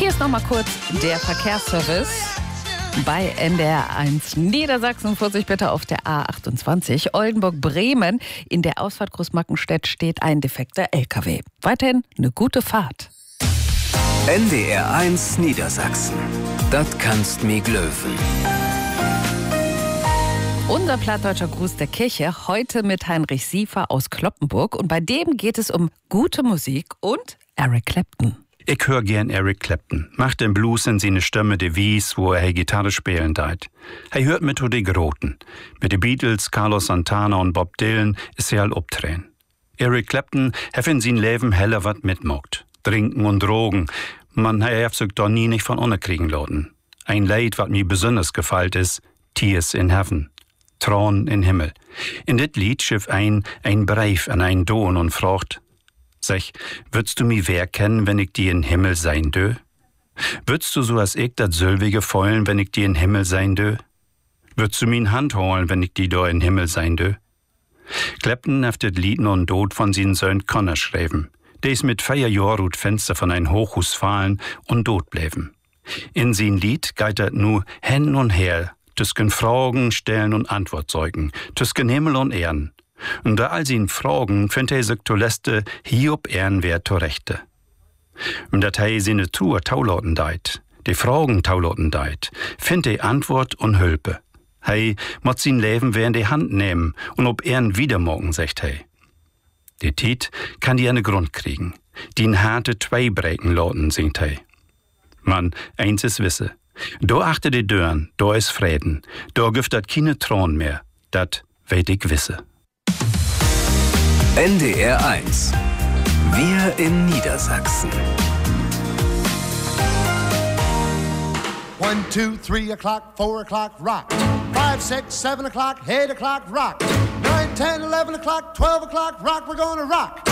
Hier ist nochmal kurz der Verkehrsservice bei NDR 1 Niedersachsen. Vorsicht bitte auf der A28 Oldenburg-Bremen. In der Ausfahrt Großmackenstedt steht ein defekter LKW. Weiterhin eine gute Fahrt. NDR 1 Niedersachsen. Das kannst mi glöwen. Unser plattdeutscher Gruß der Kirche, heute mit Heinrich Siefer aus Cloppenburg. Und bei dem geht es um gute Musik und Eric Clapton. Ich hör gern Eric Clapton. Macht den Blues in seine Stimme de Wies, wo er Gitarre spielen deit. Er hört mit die Groten. Mit den Beatles, Carlos Santana und Bob Dylan ist er all obtränen. Eric Clapton hef in sein Leben heller wat mitmogt. Trinken und Drogen. Man hef sich doch nie nicht von ohne kriegen lassen. Ein Lied, wat mir besonders gefällt ist, Tears in Heaven. Thron in Himmel. In dit Lied schiff ein Brief an ein Don und fragt, sech, würdest du mi wer kennen, wenn ich die in Himmel sein dö? Würdest du so als ich dat Sülwige feulen, wenn ich die in Himmel sein dö? Würdest du mi in Hand holen, wenn ich die do in Himmel sein dö? Clapton heft dit Lied nun Dod von sin Söhn Connor schreiben. Des mit 4 Jahr ut Fenster von ein Hochhus fallen und dod bleiben. In sin Lied geitert nu hen und her, tüsken Fragen, Stellen und Antwort zeugen, tüsken Himmel und Ehren. Und da all sin Fragen findet er sich toläste Hiob Ehrenwert torechte. Und dat er seine Tour taulauten deit, die Fragen taulauten deit, findet er Antwort und Hülpe. Hei mot sin Leben wer in die Hand nehmen und ob Ehren wiedermorgen, sagt hei. Die Tiet kann die eine Grund kriegen, die in harte Zwei brechen lauten, singt hei. Man, eins ist wisse, do achte die Dörren, do is Frieden, do gibt dat keine Thron mehr, dat weet ich wisse. NDR 1. Wir in Niedersachsen. 1, 2, 3 o'clock, 4 o'clock, rock. 5, 6, 7 o'clock, 8 o'clock, rock. 9, 10, 11 o'clock, 12 o'clock, rock. We're gonna rock.